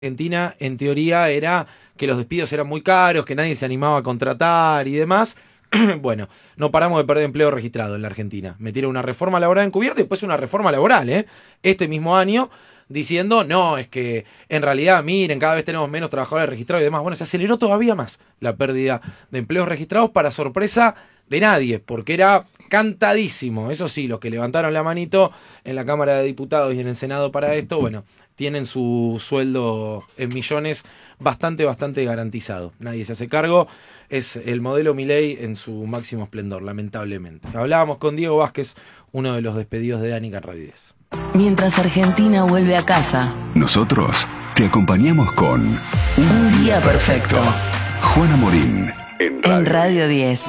Argentina, en teoría, era que los despidos eran muy caros, que nadie se animaba a contratar y demás. Bueno, no paramos de perder empleo registrado en la Argentina. Metieron una reforma laboral encubierta y después una reforma laboral, este mismo año, diciendo, no, es que en realidad, miren, cada vez tenemos menos trabajadores registrados y demás. Bueno, se aceleró todavía más la pérdida de empleos registrados para sorpresa de nadie, porque era cantadísimo. Eso sí, los que levantaron la manito en la Cámara de Diputados y en el Senado para esto, bueno, tienen su sueldo en millones bastante garantizado. Nadie se hace cargo. Es el modelo Milei en su máximo esplendor, lamentablemente. Hablábamos con Diego Vázquez, uno de los despedidos de Dani Carradíez. Mientras Argentina vuelve a casa, nosotros te acompañamos con Un Día Perfecto. Juana Morín En Radio 10.